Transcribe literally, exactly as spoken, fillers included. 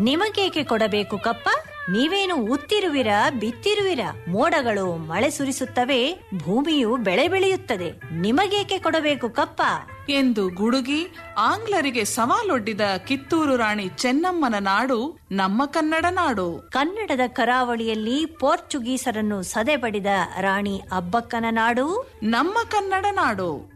ನಿಮಗೇಕೆ ಕೊಡಬೇಕು ಕಪ್ಪ? ನೀವೇನು ಉತ್ತಿರುವಿರ ಬಿತ್ತಿರುವಿರ? ಮೋಡಗಳು ಮಳೆ ಸುರಿಸುತ್ತವೆ, ಭೂಮಿಯು ಬೆಳೆ ಬೆಳೆಯುತ್ತದೆ. ನಿಮಗೇಕೆ ಕೊಡಬೇಕು ಕಪ್ಪ ಎಂದು ಗುಡುಗಿ ಆಂಗ್ಲರಿಗೆ ಸವಾಲೊಡ್ಡಿದ ಕಿತ್ತೂರು ರಾಣಿ ಚೆನ್ನಮ್ಮನ ನಾಡು ನಮ್ಮ ಕನ್ನಡ ನಾಡು. ಕನ್ನಡದ ಕರಾವಳಿಯಲ್ಲಿ ಪೋರ್ಚುಗೀಸರನ್ನು ಸದೆಬಡಿದ ರಾಣಿ ಅಬ್ಬಕ್ಕನ ನಾಡು ನಮ್ಮ ಕನ್ನಡ ನಾಡು.